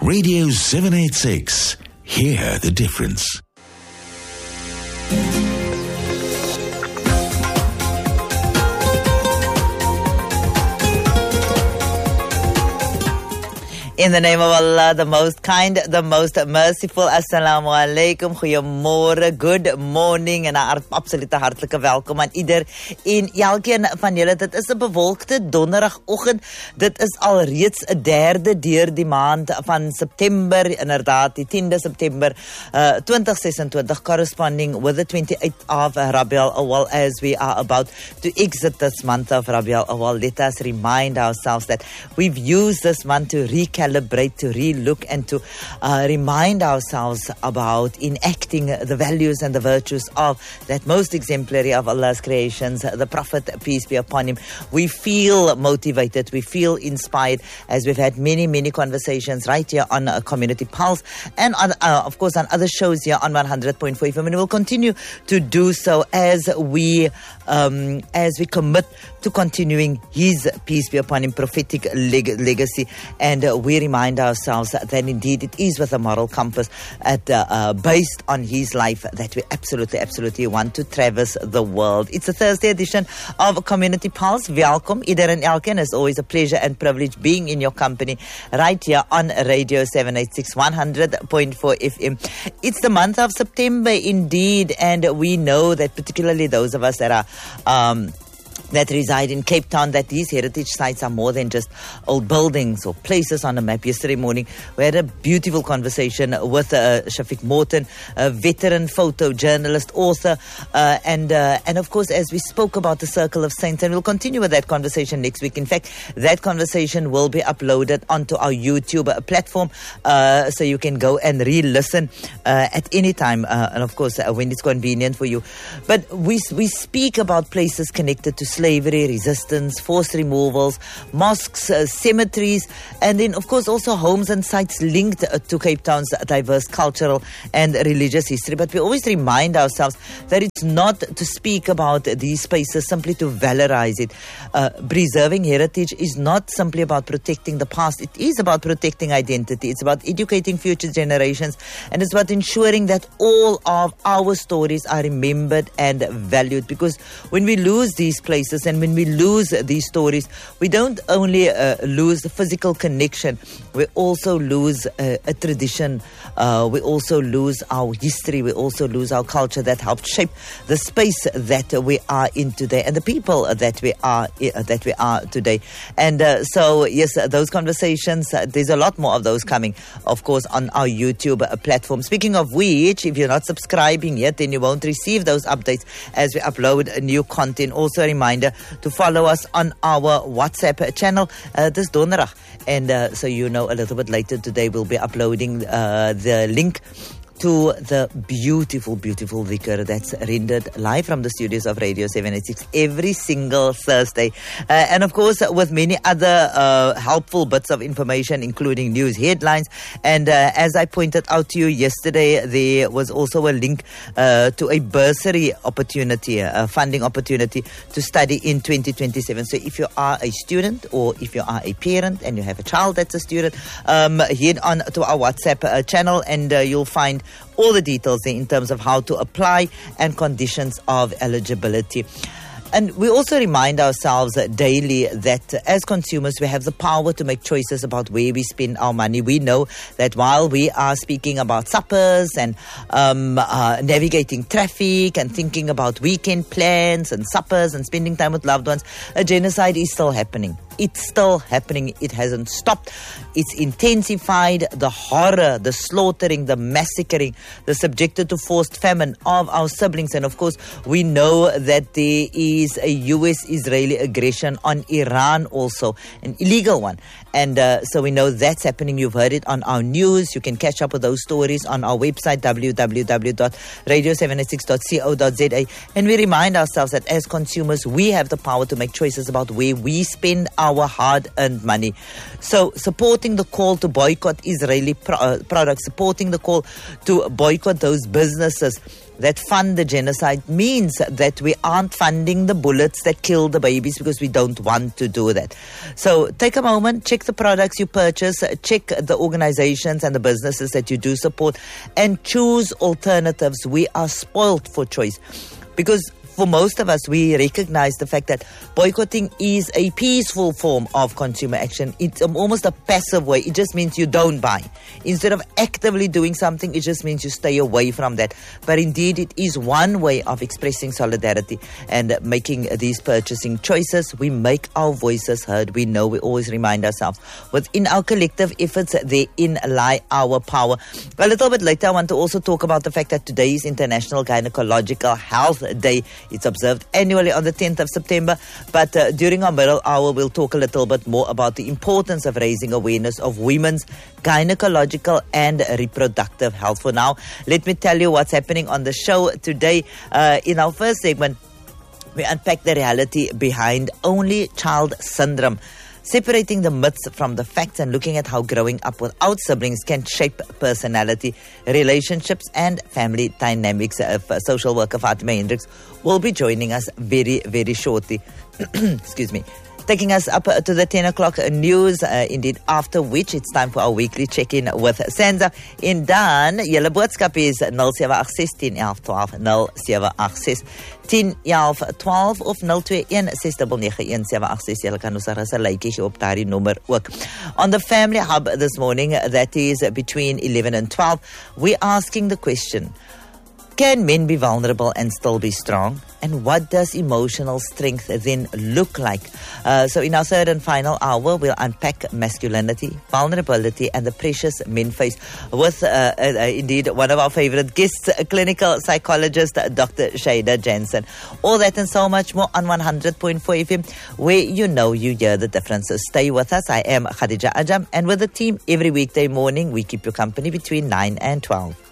Radio 786. Hear the difference. In the name of Allah, the most kind, the most merciful. Assalamu alaikum, goeiemorgen, good morning en 'n absolute hartlike welkom aan ieder en elkeen van julle. Dit is 'n bewolkte donderdagoggend. Dit is alreeds 'n derde deur die maand van September, inderdaad, die 10de September 2026, corresponding with the 28th of Rabiul Awwal. As we are about to exit this month of Rabiul Awwal, let us remind ourselves that we've used this month to recalibrate, to re-look, and to remind ourselves about enacting the values and the virtues of that most exemplary of Allah's creations, the Prophet, peace be upon him. We feel motivated, we feel inspired, as we've had many conversations right here on Community Pulse and on, of course, on other shows here on 100.4 FM, and we'll continue to do so as we commit to continuing his, peace be upon him, prophetic legacy. And we remind ourselves that indeed it is with a moral compass based on his life that we absolutely want to traverse the world. It's a Thursday edition of Community Pulse. Welkom, ieder en elkeen. It's always a pleasure and privilege being in your company right here on Radio 786 100.4 FM. It's the month of September indeed, and we know that particularly those of us that are that reside in Cape Town, that these heritage sites are more than just old buildings or places on a map. Yesterday morning, we had a beautiful conversation with Shafiq Morton, a veteran photojournalist, author, and of course, as we spoke about the Circle of Saints, and we'll continue with that conversation next week. In fact, that conversation will be uploaded onto our YouTube platform, so you can go and re-listen at any time, and of course, when it's convenient for you. But we speak about places connected to slavery, resistance, forced removals, mosques, cemeteries, and then, of course, also homes and sites linked to Cape Town's diverse cultural and religious history. But we always remind ourselves that it's not to speak about these spaces simply to valorize it. Preserving heritage is not simply about protecting the past. It is about protecting identity. It's about educating future generations, and it's about ensuring that all of our stories are remembered and valued. Because when we lose these places, and when we lose these stories, we don't only lose the physical connection, we also lose a tradition, we also lose our history, we also lose our culture that helped shape the space that we are in today and the people that we are today. And so, yes, those conversations, there's a lot more of those coming, of course, on our YouTube platform. Speaking of which, if you're not subscribing yet, then you won't receive those updates as we upload new content. Also a reminder to follow us on our WhatsApp channel this donderdag. And so you know a little bit later today we'll be uploading the link to the beautiful dhikr that's rendered live from the studios of Radio 786 every single Thursday. And of course, with many other helpful bits of information, including news headlines. And as I pointed out to you yesterday, there was also a link to a bursary opportunity, a funding opportunity to study in 2027. So if you are a student or if you are a parent and you have a child that's a student, head on to our WhatsApp channel and you'll find all the details there in terms of how to apply and conditions of eligibility. And we also remind ourselves daily that as consumers, we have the power to make choices about where we spend our money. We know that while we are speaking about suppers and navigating traffic and thinking about weekend plans and suppers and spending time with loved ones, a genocide is still happening. It's still happening. It hasn't stopped. It's intensified. The horror, the slaughtering, the massacring, the subjected to forced famine of our siblings. And of course, we know that there is a US-Israeli aggression on Iran also, an illegal one. And so we know that's happening. You've heard it on our news. You can catch up with those stories on our website, www.radio786.co.za. And we remind ourselves that as consumers, we have the power to make choices about where we spend our hard-earned money. So supporting the call to boycott Israeli products, supporting the call to boycott those businesses that fund the genocide means that we aren't funding the bullets that kill the babies because we don't want to do that. So take a moment, check the products you purchase, check the organizations and the businesses that you do support, and choose alternatives. We are spoiled for choice because for most of us, we recognize the fact that boycotting is a peaceful form of consumer action. It's almost a passive way. It just means you don't buy. Instead of actively doing something, it just means you stay away from that. But indeed, it is one way of expressing solidarity and making these purchasing choices. We make our voices heard. We know, we always remind ourselves. Within our collective efforts, therein lie our power. A little bit later, I want to also talk about the fact that today is International Gynecological Health Day. It's observed annually on the 10th of September. But during our middle hour, we'll talk a little bit more about the importance of raising awareness of women's gynecological and reproductive health. For now, let me tell you what's happening on the show today. In our first segment, we unpack the reality behind only child syndrome, separating the myths from the facts and looking at how growing up without siblings can shape personality, relationships, and family dynamics. Social worker Fatima Hendricks will be joining us very, very shortly. Excuse me. Taking us up to the 10 o'clock news, indeed, after which it's time for our weekly check-in with Sansa. En dan, julle boodskap is 0786 1011 12 0786 1011 12 of 021 699 786. Julle kan ons gerus 'n likeie gee op daardie nommer ook. On the Family Hub this morning, that is between 11 and 12, we're asking the question, can men be vulnerable and still be strong? And what does emotional strength then look like? So in our third and final hour, we'll unpack masculinity, vulnerability, and the pressures men face with, indeed, one of our favorite guests, clinical psychologist, Dr. Shada Jansen. All that and so much more on 100.4 FM, where you know you hear the differences. Stay with us. I am Khadija Ajam, and with the team every weekday morning, we keep you company between 9 and 12.